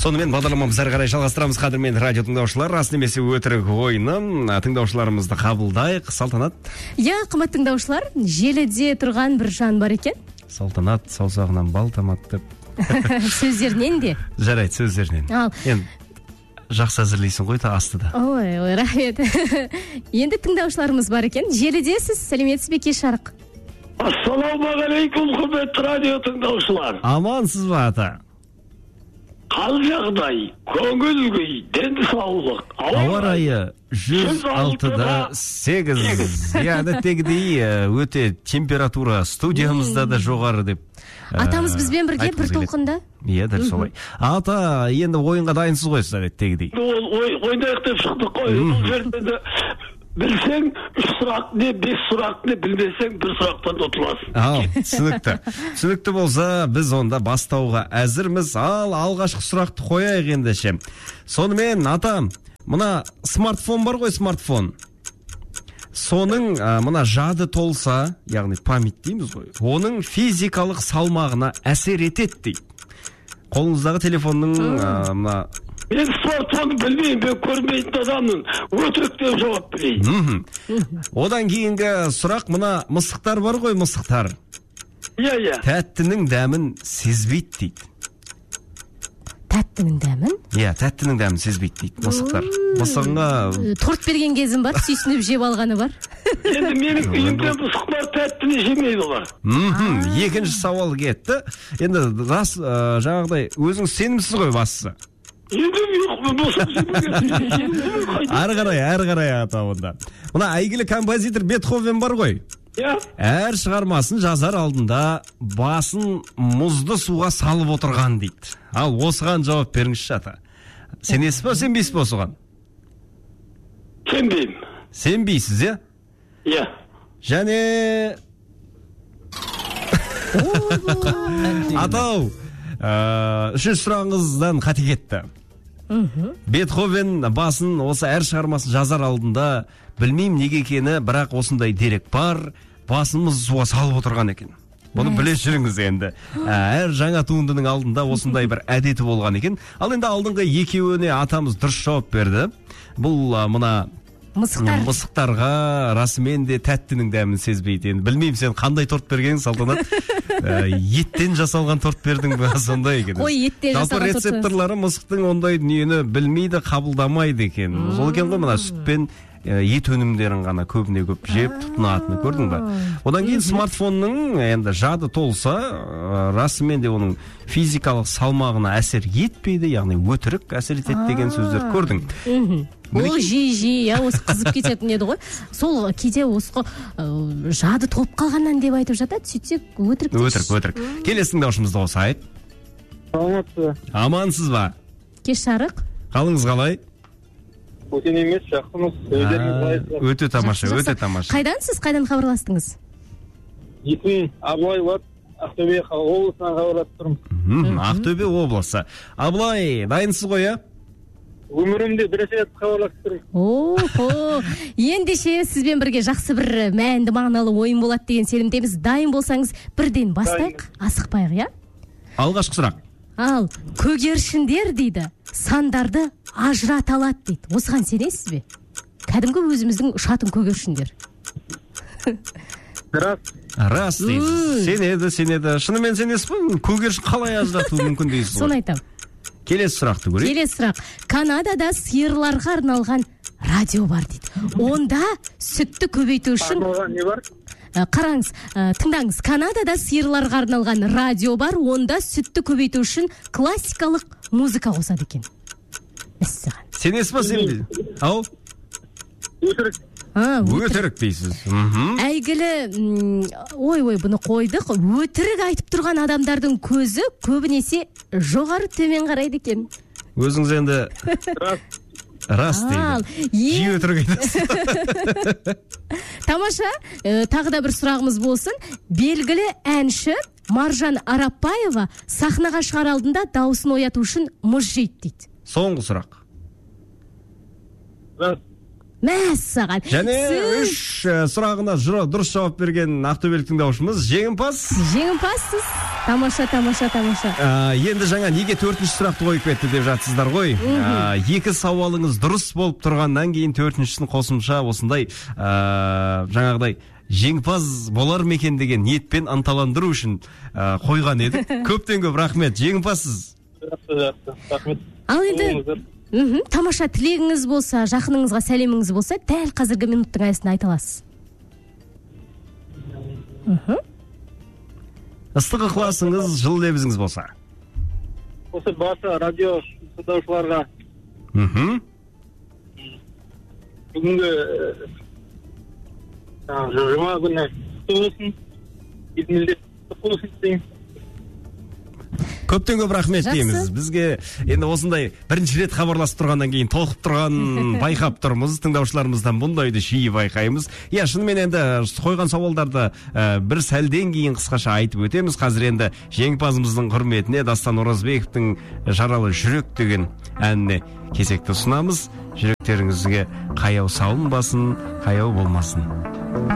Сонымен бағдарламамызды әрі қарай жалғастырамыз. Қадірмен радио тыңдаушылар, рас немесе өтірік ойынын тыңдаушыларымызды қабылдайық. Салтанат. Қымбат тыңдаушылар, желіде тұрған бір жан бар екен. Салтанат саусағынан бал тамады деп. Сөздерінен де. Жарайды, сөздерінен. Енді жақсы әзірлейсің ғой астыда. Ой, рахмет. Енді тыңдаушыларымыз бар екен. Желідесіз, сәлеметсіз бе, Кеш Жарық? Ассалаумағалейкум, құрметті радио тыңдаушылар. Амансыз ба ата? Қал жағдай, көңіл күй, денсаулық. Ауа райы 106-да 8. Әдеттегідей өте температура студиямызда да жоғары деп. Атамыз бізбен бірге бір толқында. Иә, дәл солай. Ата, енді ойынға дайынсыз ғой, әдеттегідей. Ойнайық деп шықтық қой. Бұл жерде білсең 3 сұрақ не, 5 сұрақ не, білмесең 1 сұрақтан ұтыласың. Түсінікті. Түсінікті болса, біз онда бастауға әзірміз. Алғашқы сұрақты қояйық ендеше. Сонымен, ата, мына смартфон бар ғой, смартфон. Соның мына жады толса, яғни память дейміз ғой, оның физикалық салмағына әсер етеді дейді. Қолыңыздағы телефонның мына... Мен смартфонды білмеймін, мен көрмейтін адамның, өтірік деп жауап берейін. Одан кейінгі сұрақ, мына мысықтар бар ғой, мысықтар. Иә. Тәттінің дәмін сезбейді дейді. Тәттінің дәмін? Иә, тәттінің дәмін сезбейді дейді мысықтар. Мысығыңа... Торт берген кезім бар, сүйсініп жеп алғаны бар. Енді менің үйімде мысықтар тәттіні жемейді олар. Екінші сауал кетті. Енді рас жаңағыдай өзің сенімсіз ғой бастысы. Әрі қарай ата онда. Мына әйгілі композитор Бетховен бар ғой. Әр шығармасын жазар алдында басын мұзды суға салып отырған дейді. Ал осыған жауап беріңізші ата. Сенесіз ба, сенбейсіз ба осыған? Сенбеймін. Сенбейсіз, е? Иә. Және... Атау, үшінші сұрағыңыздан қате кетті. Бетховен басын осы әр шығармасын жазар алдында білмеймін неге екені, бірақ осындай дерек бар, басымыз суға салып отырған екен. Бұны біле жүріңіз енді. Әр жаңа туындының алдында осындай бір әдеті болған екен. Ал енді алдыңғы екеуіне атамыз дұрыс жауап берді. Бұл мына мысықтарға расымен де тәттінің дәмін сезбейді. Енді білмеймін, сен қандай торт бергенің, Салтанат? Еттен жасалған торт бердің бе, сондай екен. Ой, еттен жасалған торт. Жалпы рецепторлары мысықтың ондай дүниені білмейді, қабылдамайды екен. Сол екен ғой, мына сүтпен ет өнімдерін ғана көбіне көп жеп тұтынатыны, көрдің ба? Одан кейін смартфонның енді жады толса, расымен де оның физикалық салмағына әсер етпейді, яғни өтірік әсер етеді деген сөздер көрдің. Ол жиі, осы қызып кететін еді ғой. Сол кейде осы жады толып қалғаннан деп айтып жатады, сөйтсек өтірік. Өтірік. Келесі тыңдаушымызды қосайық. Амансыз ба? Кеш Жарық. Қалыңыз қалай? Өтен емес, жақсымыз. Өте тамаша. Қайдансыз, қайдан хабарластыңыз? Есімім Абылай Лат, Ақтөбе облысынан хабарласып тұрмын. Ақтөбе облысы. Абылай, дайынсыз ғой, а? Өмірімде бірінші рет хабарласып тұрмын. Ендеше сізбен бірге жақсы бір мәнді мағыналы ойын болады деген сенімдеміз. Дайын болсаңыз бірден бастайық, асықпайық, я? Алғашқы сұрақ. Ал көгершіндер дейді, сандарды ажырата алады дейді. Осыған сенесіз бе? Кәдімгі өзіміздің ұшатын көгершіндер. Рас дейді. Сенеді. Шынымен сенесіз бе? Көгершін қалай ажыратуы мүмкін дейсіз ғой? Соны айтам. Келесі сұрақты көрейік. Келесі сұрақ. Канадада сиырларға арналған радио бар дейді. Онда сүтті көбейту үшін... Не бар? Қараңыз, тыңдаңыз. Канадада сиырларға арналған радио бар, онда сүтті көбейту үшін классикалық музыка қосады екен. Сенесіз ба, сенбейсіз? Ау? Өтірік. Өтірік дейсіз. Әйгілі, бұны қойдық. Өтірік айтып тұрған адамдардың көзі көбінесе жоғары төмен қарайды екен. Өзіңіз енді... Рас дейді. Жи өтірік айтасыз. Тамаша, тағы да бір сұрағымыз болсын. Белгілі әнші Маржан Арапбаева сахнаға шығар алдында дауысын ояту үшін мұз жейді дейді. Соңғы сұрақ. мәссаған. Және 3 сұрағына дұрыс жауап берген ақтөбелік тыңдаушымыз жеңімпазсыз. Тамаша. Енді жаңа неге 4-ші сұрақты қойып кетті деп жатсыздар ғой. 2 сауалыңыз дұрыс болып тұрғаннан кейін 4-шісін қосымша осындай жаңағыдай жеңімпаз болар ма екен деген ниетпен ынталандыру үшін қойған едік. Көптен көп рахмет, жеңімпазсыз. Рахмет. Ал енді тамаша тілегіңіз болса, жақыныңызға сәлеміңіз болса, дәл қазіргі минуттың аясында айта аласыз. Ыстық ықыласыңыз, жылы лебізіңіз болса. Осы барша радио тыңдаушыларға бүгінгі жұма күні құтты болсын, елімізде құтты болсын деймін. Көптен көп рахмет дейміз. Бізге енді осындай бірінші рет хабарласып тұрғаннан кейін толқып тұрған байқап тұрмыз. Тыңдаушыларымыздан бұндайды жиі байқаймыз. Шынымен енді қойған сауалдарды бір сәлден кейін қысқаша айтып өтеміз. Қазір енді жеңімпазымыздың құрметіне Дастан Оразбековтың жаралы жүрек деген әніне кезекті ұсынамыз. Жүректеріңізге қаяу салынбасын, қаяу болмасын.